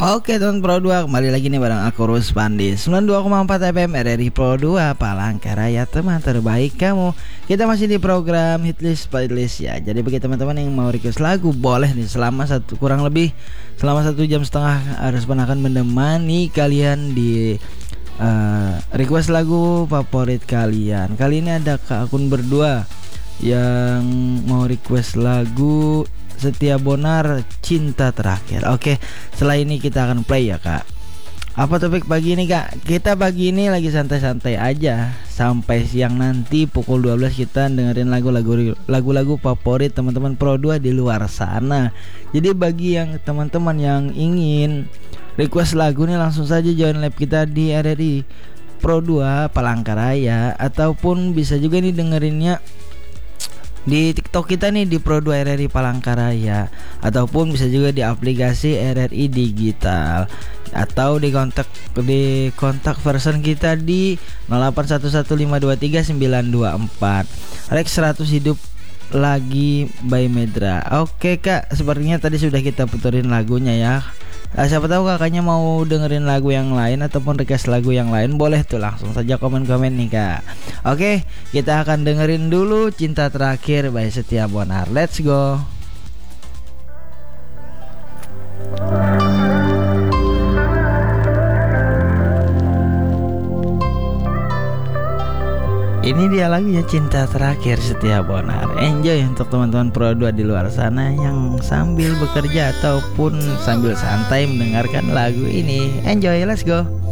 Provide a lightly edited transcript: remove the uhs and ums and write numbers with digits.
Oke teman Pro 2, kembali lagi nih bareng aku Ruspandi 92,4 FM RRI Pro 2 Palangkaraya, teman terbaik kamu. Kita masih di program Hitlist Playlist ya. Jadi bagi teman-teman yang mau request lagu, boleh nih selama kurang lebih selama 1 jam setengah Ruspan akan menemani kalian di request lagu favorit kalian. Kali ini ada akun berdua yang mau request lagu Setia Bonar, Cinta Terakhir. Oke, setelah ini kita akan play ya kak. Apa topik pagi ini kak? Kita pagi ini lagi santai-santai aja sampai siang nanti pukul 12 kita dengerin lagu-lagu favorit teman-teman Pro 2 di luar sana. Jadi bagi yang teman-teman yang ingin request lagu nih, langsung saja join live kita di RRI Pro 2 Palangkaraya, ataupun bisa juga nih dengerinnya di TikTok kita nih di Pro 2 RRI Palangkaraya, ataupun bisa juga di aplikasi RRI Digital, atau di kontak person kita di 0811523924. Rex 100 hidup lagi by Medra. Oke kak, sepertinya tadi sudah kita puterin lagunya ya. Siapa tahu kakaknya mau dengerin lagu yang lain ataupun request lagu yang lain, boleh tuh langsung saja komen-komen nih kak. Oke, kita akan dengerin dulu Cinta Terakhir by Setia Bonar. Let's go. Ini dia lagunya Cinta Terakhir Setia Bonar. Enjoy untuk teman-teman Pro 2 di luar sana yang sambil bekerja ataupun sambil santai mendengarkan lagu ini. Enjoy, let's go.